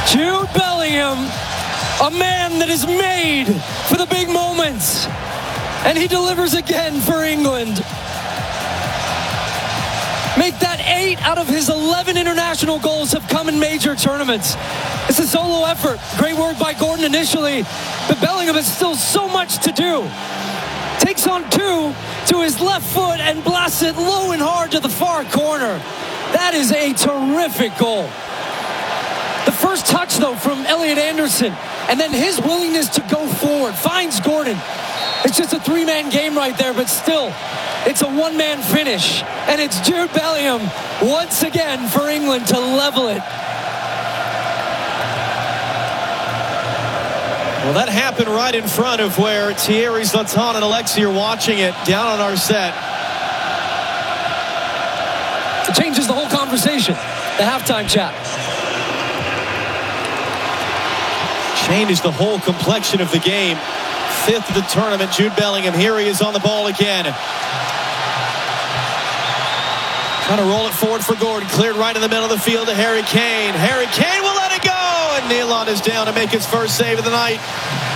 Jude Bellingham, a man that is made for the big moments. And he delivers again for England. Make that 8 out of his 11 international goals have come in major tournaments. It's a solo effort. Great work by Gordon initially, but Bellingham has still so much to do. Takes on 2 to his left foot and blasts it low and hard to the far corner. That is a terrific goal. The first touch, though, from Elliot Anderson, and then his willingness to go forward, finds Gordon. It's just a 3-man game right there, but still, it's a 1-man finish. And it's Jude Bellingham once again for England to level it. Well, that happened right in front of where Thierry Zlatan and Alexi are watching it down on our set. It changes the whole conversation, the halftime chat. Changed the whole complexion of the game. 5th of the tournament, Jude Bellingham. Here he is on the ball again. Trying to roll it forward for Gordon. Cleared right in the middle of the field to Harry Kane. Harry Kane will let it go. And Nealon is down to make his first save of the night.